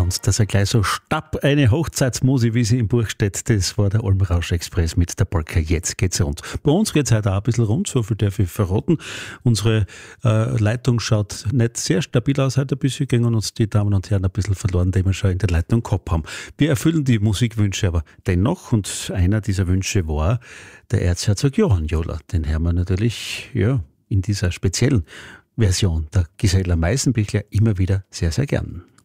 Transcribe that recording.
Und dass er gleich so stapp eine Hochzeitsmusik, wie sie im Buch steht, das war der Almrausch Express mit der Polka. Jetzt geht's rund. Bei uns geht's heute auch ein bisschen rund, so viel darf ich verraten. Unsere Leitung schaut nicht sehr stabil aus heute ein bisschen, gingen uns die Damen und Herren ein bisschen verloren, die wir schon in der Leitung gehabt haben. Wir erfüllen die Musikwünsche aber dennoch, und einer dieser Wünsche war der Erzherzog Johann Jola. Den hören wir natürlich in dieser speziellen Version der Gisela Meisenbichler immer wieder sehr, sehr gern.